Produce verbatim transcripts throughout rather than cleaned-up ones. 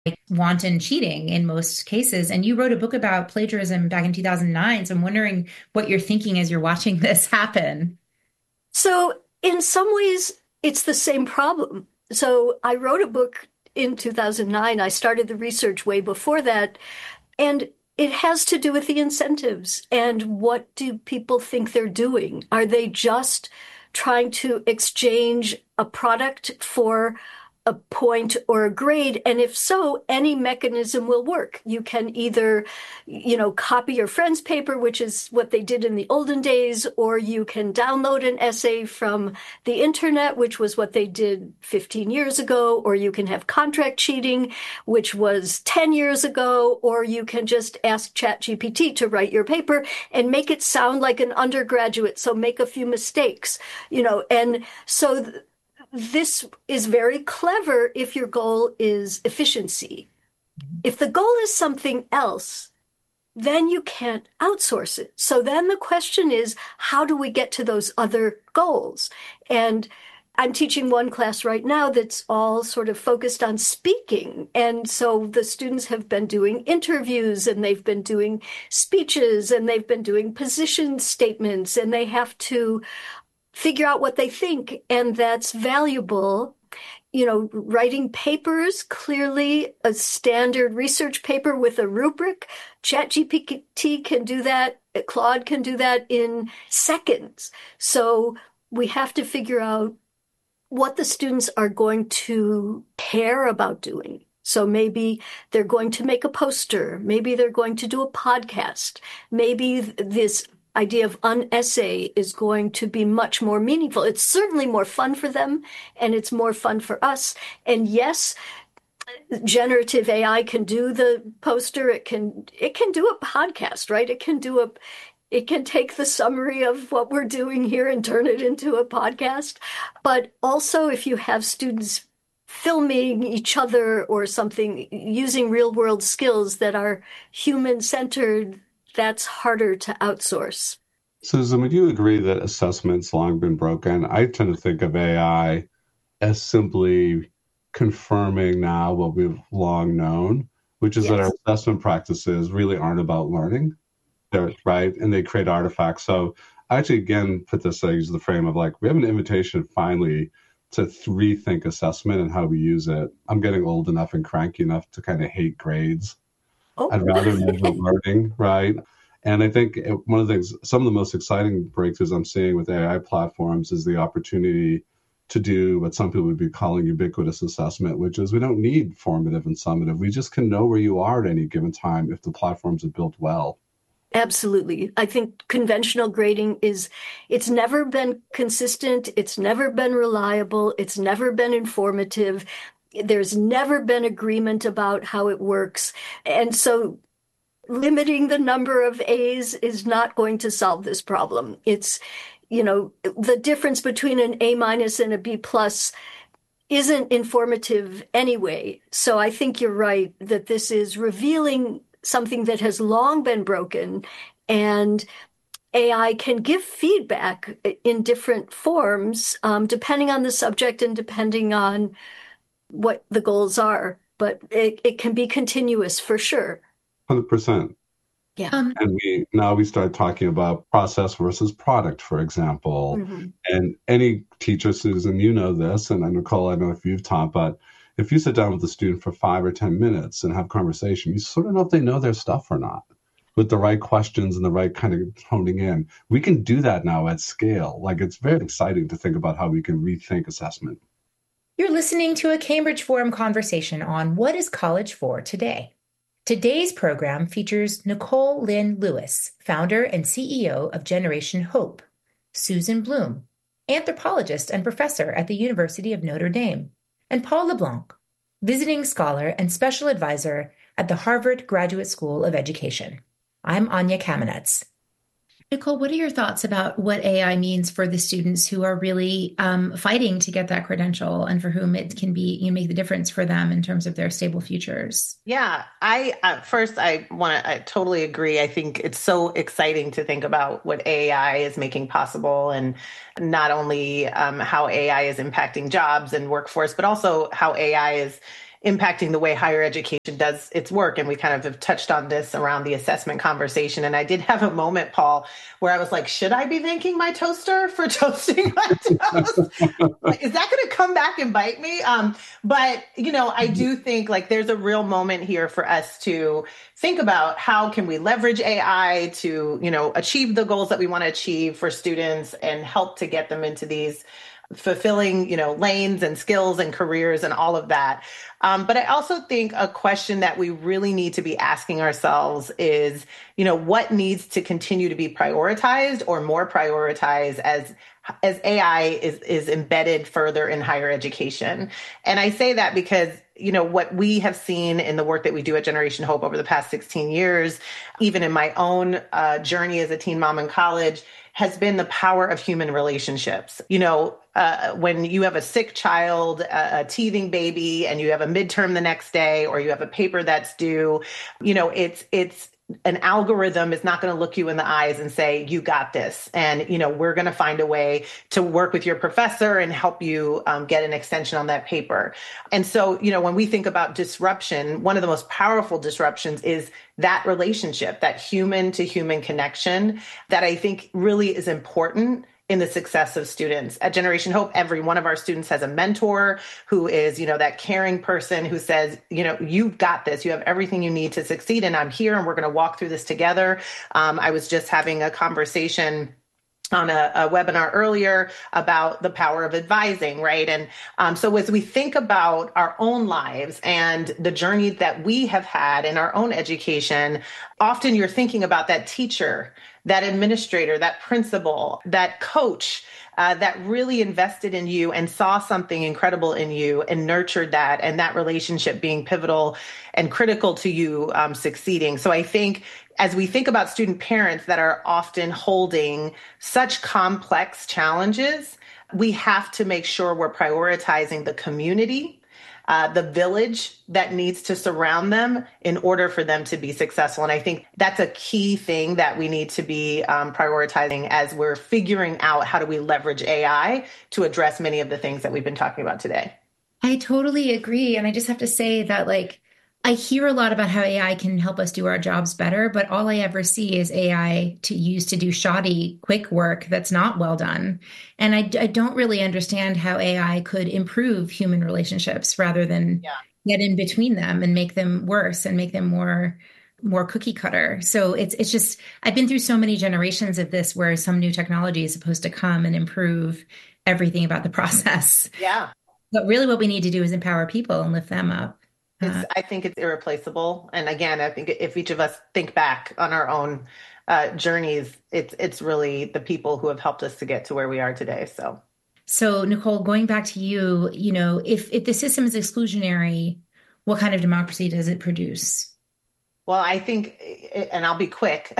like wanton cheating in most cases. And you wrote a book about plagiarism back in two thousand nine. So I'm wondering what you're thinking as you're watching this happen. So, in some ways, it's the same problem. So, I wrote a book in two thousand nine. I started the research way before that. And it has to do with the incentives and what do people think they're doing? Are they just trying to exchange a product for a point or a grade? And if so, any mechanism will work. You can either, you know, copy your friend's paper, which is what they did in the olden days, or you can download an essay from the internet, which was what they did fifteen years ago, or you can have contract cheating, which was ten years ago, or you can just ask ChatGPT to write your paper and make it sound like an undergraduate, so make a few mistakes, you know, and so th- this is very clever if your goal is efficiency. If the goal is something else, then you can't outsource it. So then the question is, how do we get to those other goals? And I'm teaching one class right now that's all sort of focused on speaking. And so the students have been doing interviews and they've been doing speeches and they've been doing position statements and they have to figure out what they think, and that's valuable. You know, writing papers, clearly a standard research paper with a rubric. ChatGPT can do that. Claude can do that in seconds. So we have to figure out what the students are going to care about doing. So maybe they're going to make a poster. Maybe they're going to do a podcast. Maybe this idea of an essay is going to be much more meaningful. It's certainly more fun for them, and it's more fun for us. And yes, generative A I can do the poster. It can it can do a podcast, right? It can do a it can take the summary of what we're doing here and turn it into a podcast. But also, if you have students filming each other or something using real world skills that are human centered, that's harder to outsource. Susan, would you agree that assessment's long been broken? I tend to think of A I as simply confirming now what we've long known, which is yes. that our assessment practices really aren't about learning, They're, right? And they create artifacts. So I actually, again, put this, I use the frame of like, we have an invitation finally to rethink assessment and how we use it. I'm getting old enough and cranky enough to kind of hate grades. Oh. I'd rather measure learning, right? And I think one of the things, some of the most exciting breakthroughs I'm seeing with A I platforms is the opportunity to do what some people would be calling ubiquitous assessment, which is we don't need formative and summative. We just can know where you are at any given time if the platforms are built well. Absolutely. I think conventional grading is, it's never been consistent. It's never been reliable. It's never been informative. There's never been agreement about how it works. And so limiting the number of A's is not going to solve this problem. It's, you know, the difference between an A minus and a B plus isn't informative anyway. So I think you're right that this is revealing something that has long been broken, and A I can give feedback in different forms, um, depending on the subject and depending on what the goals are. But it, it can be continuous for sure. one hundred percent. Yeah. Um, and we now we start talking about process versus product, for example. Mm-hmm. And any teacher, Susan, you know this, and Nicole, I don't know if you've taught, but if you sit down with a student for five or ten minutes and have conversation, you sort of know if they know their stuff or not, with the right questions and the right kind of honing in. We can do that now at scale. Like, it's very exciting to think about how we can rethink assessment. You're listening to a Cambridge Forum conversation on What is College For Today? Today's program features Nicole Lynn Lewis, founder and C E O of Generation Hope, Susan Bloom, anthropologist and professor at the University of Notre Dame, and Paul LeBlanc, visiting scholar and special advisor at the Harvard Graduate School of Education. I'm Anya Kamenetz. Nicole, what are your thoughts about what A I means for the students who are really um, fighting to get that credential and for whom it can be, you know, make the difference for them in terms of their stable futures? Yeah, I uh, first, I want to I totally agree. I think it's so exciting to think about what A I is making possible, and not only um, how A I is impacting jobs and workforce, but also how A I is impacting the way higher education does its work. And we kind of have touched on this around the assessment conversation. And I did have a moment, Paul, where I was like, should I be thanking my toaster for toasting my toast? Is that going to come back and bite me? Um, but, you know, I do think like there's a real moment here for us to think about how can we leverage A I to, you know, achieve the goals that we want to achieve for students and help to get them into these fulfilling, you know, lanes and skills and careers and all of that. Um, but I also think a question that we really need to be asking ourselves is, you know, what needs to continue to be prioritized or more prioritized as as A I is is embedded further in higher education. And I say that because, you know, what we have seen in the work that we do at Generation Hope over the past sixteen years, even in my own uh, journey as a teen mom in college, has been the power of human relationships. You know, uh, when you have a sick child, a, a teething baby, and you have a midterm the next day, or you have a paper that's due, you know, it's it's an algorithm is not going to look you in the eyes and say, you got this. And, you know, we're going to find a way to work with your professor and help you um, get an extension on that paper. And so, you know, when we think about disruption, one of the most powerful disruptions is that relationship, that human to human connection that I think really is important in the success of students. At Generation Hope, every one of our students has a mentor who is, you know, that caring person who says, you know, you've got this, you have everything you need to succeed, and I'm here and we're going to walk through this together. Um, I was just having a conversation on a, a webinar earlier about the power of advising, right? And um, so as we think about our own lives and the journey that we have had in our own education, often you're thinking about that teacher, that administrator, that principal, that coach uh, that really invested in you and saw something incredible in you and nurtured that, and that relationship being pivotal and critical to you um, succeeding. So I think as we think about student parents that are often holding such complex challenges, we have to make sure we're prioritizing the community, uh, the village that needs to surround them in order for them to be successful. And I think that's a key thing that we need to be um, prioritizing as we're figuring out how do we leverage A I to address many of the things that we've been talking about today. I totally agree. And I just have to say that, like, I hear a lot about how A I can help us do our jobs better, but all I ever see is A I to use to do shoddy, quick work that's not well done. And I, I don't really understand how A I could improve human relationships rather than yeah. get in between them and make them worse and make them more more cookie cutter. So it's it's just, I've been through so many generations of this where some new technology is supposed to come and improve everything about the process. Yeah. But really what we need to do is empower people and lift them up. It's, I think it's irreplaceable. And again, I think if each of us think back on our own uh, journeys, it's it's really the people who have helped us to get to where we are today. So, so Nicole, going back to you, you know, if if the system is exclusionary, what kind of democracy does it produce? Well, I think, and I'll be quick,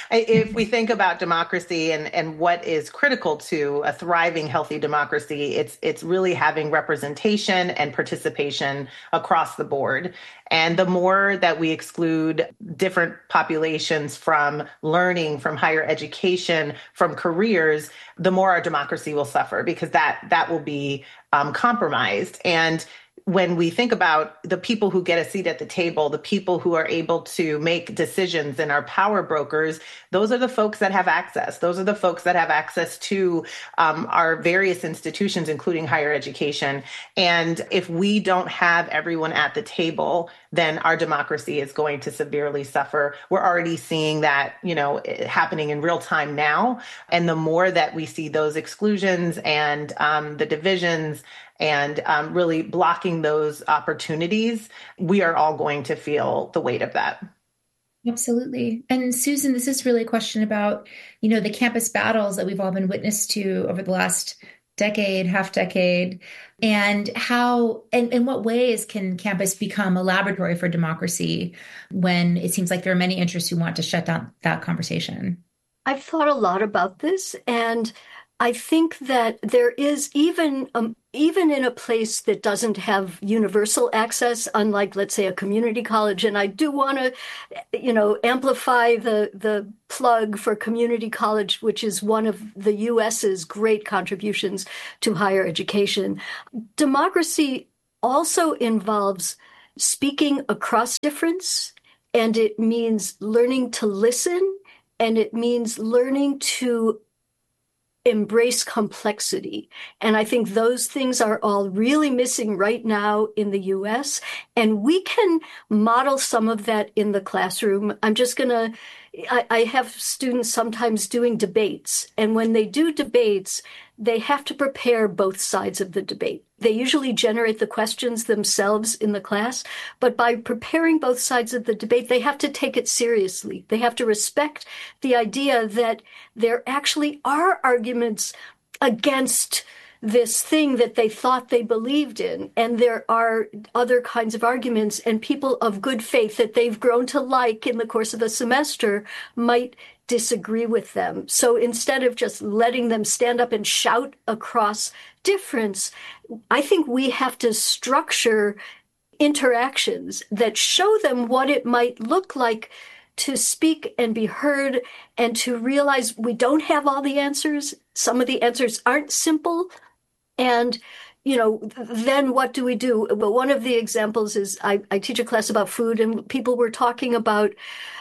if we think about democracy and, and what is critical to a thriving, healthy democracy, it's it's really having representation and participation across the board. And the more that we exclude different populations from learning, from higher education, from careers, the more our democracy will suffer, because that that will be um, compromised. And when we think about the people who get a seat at the table, the people who are able to make decisions and are power brokers, those are the folks that have access. Those are the folks that have access to um, our various institutions, including higher education. And if we don't have everyone at the table, then our democracy is going to severely suffer. We're already seeing that, you know, happening in real time now. And the more that we see those exclusions and um, the divisions and um, really blocking those opportunities, we are all going to feel the weight of that. Absolutely. And Susan, this is really a question about, you know, the campus battles that we've all been witness to over the last decade, half decade, and how, and in what ways can campus become a laboratory for democracy when it seems like there are many interests who want to shut down that conversation? I've thought a lot about this, and I think that there is even um, even in a place that doesn't have universal access, unlike, let's say, a community college. And I do want to, you know, amplify the the plug for community college, which is one of the U S's great contributions to higher education. Democracy also involves speaking across difference, and it means learning to listen, and it means learning to embrace complexity. And I think those things are all really missing right now in the U S. And we can model some of that in the classroom. I'm just going to, I have students sometimes doing debates. And when they do debates, they have to prepare both sides of the debate. They usually generate the questions themselves in the class, but by preparing both sides of the debate, they have to take it seriously. They have to respect the idea that there actually are arguments against this thing that they thought they believed in. And there are other kinds of arguments, and people of good faith that they've grown to like in the course of a semester might disagree with them. So instead of just letting them stand up and shout across difference, I think we have to structure interactions that show them what it might look like to speak and be heard, and to realize we don't have all the answers. Some of the answers aren't simple. And, you know, then what do we do? Well, one of the examples is I, I teach a class about food, and people were talking about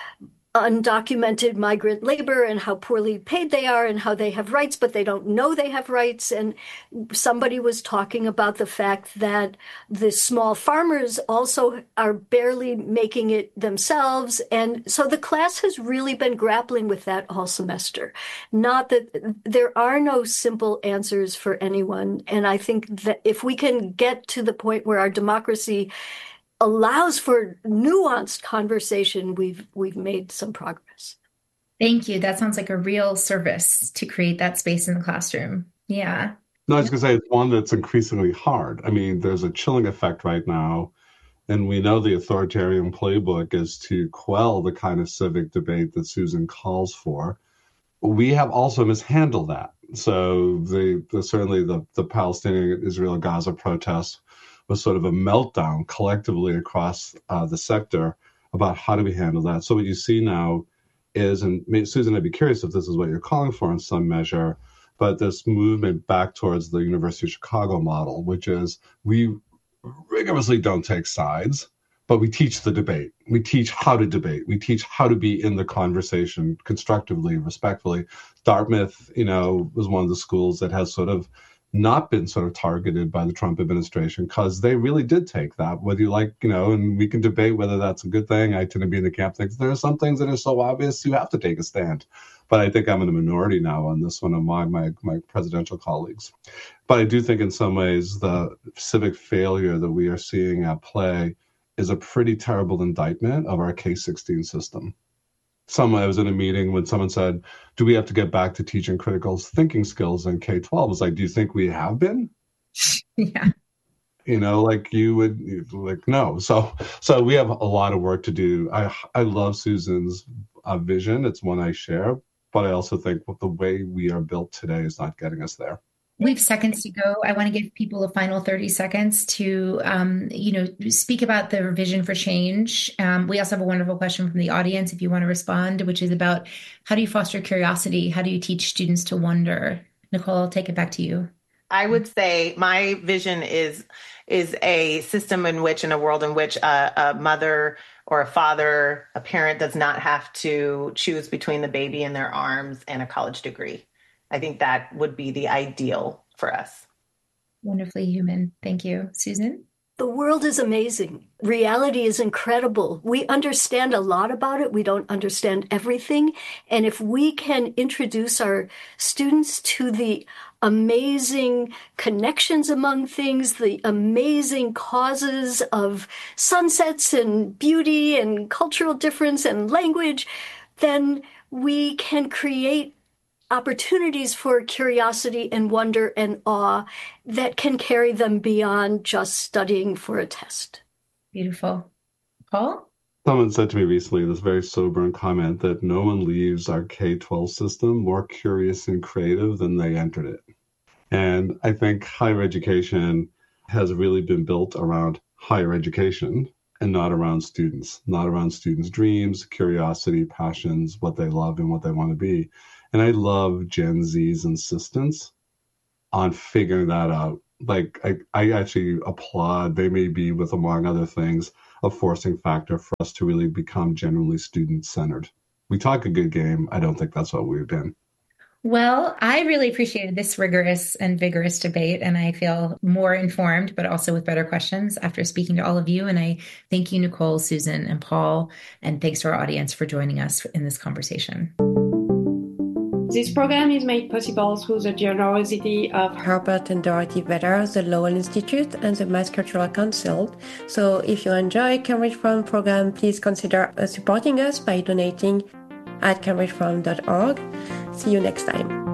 undocumented migrant labor and how poorly paid they are and how they have rights, but they don't know they have rights. And somebody was talking about the fact that the small farmers also are barely making it themselves. And so the class has really been grappling with that all semester. Not that there are no simple answers for anyone. And I think that if we can get to the point where our democracy allows for nuanced conversation, we've we've made some progress. Thank you. That sounds like a real service to create that space in the classroom. Yeah. No, I was going to say it's one that's increasingly hard. I mean, there's a chilling effect right now, and we know the authoritarian playbook is to quell the kind of civic debate that Susan calls for. We have also mishandled that. So the, the certainly the, the Palestinian Israel-Gaza protests was sort of a meltdown collectively across uh, the sector about how do we handle that. So what you see now is, and Susan, I'd be curious if this is what you're calling for in some measure, but this movement back towards the University of Chicago model, which is we rigorously don't take sides, but we teach the debate. We teach how to debate. We teach how to be in the conversation constructively, respectfully. Dartmouth, you know, was one of the schools that has sort of not been sort of targeted by the Trump administration, because they really did take that, whether you like, you know, and we can debate whether that's a good thing. I tend to be in the camp things. There are some things that are so obvious you have to take a stand. But I think I'm in the minority now on this one among my, my presidential colleagues. But I do think in some ways the civic failure that we are seeing at play is a pretty terrible indictment of our K sixteen system. Someone, I was in a meeting when someone said, do we have to get back to teaching critical thinking skills in K twelve? I was like, do you think we have been? Yeah. You know, like you would, like, no. So so we have a lot of work to do. I I love Susan's uh, vision. It's one I share. But I also think the way we are built today is not getting us there. We have seconds to go. I want to give people a final thirty seconds to, um, you know, speak about their vision for change. Um, we also have a wonderful question from the audience, if you want to respond, which is about how do you foster curiosity? How do you teach students to wonder? Nicole, I'll take it back to you. I would say my vision is is a system in which, in a world in which a, a mother or a father, a parent does not have to choose between the baby in their arms and a college degree. I think that would be the ideal for us. Wonderfully human. Thank you. Susan? The world is amazing. Reality is incredible. We understand a lot about it. We don't understand everything. And if we can introduce our students to the amazing connections among things, the amazing causes of sunsets and beauty and cultural difference and language, then we can create opportunities for curiosity and wonder and awe that can carry them beyond just studying for a test. Beautiful. Paul? Someone said to me recently, this very sobering comment, that no one leaves our K twelve system more curious and creative than they entered it. And I think higher education has really been built around higher education and not around students, not around students' dreams, curiosity, passions, what they love and what they want to be. And I love Gen Z's insistence on figuring that out. Like, I, I actually applaud, they may be with, among other things, a forcing factor for us to really become genuinely student-centered. We talk a good game. I don't think that's what we've been. Well, I really appreciated this rigorous and vigorous debate, and I feel more informed, but also with better questions after speaking to all of you. And I thank you, Nicole, Susan, and Paul, and thanks to our audience for joining us in this conversation. This program is made possible through the generosity of Herbert and Dorothy Vedder, the Lowell Institute, and the Mass Cultural Council. So if you enjoy Cambridge Forum program, please consider supporting us by donating at cambridge forum dot org. See you next time.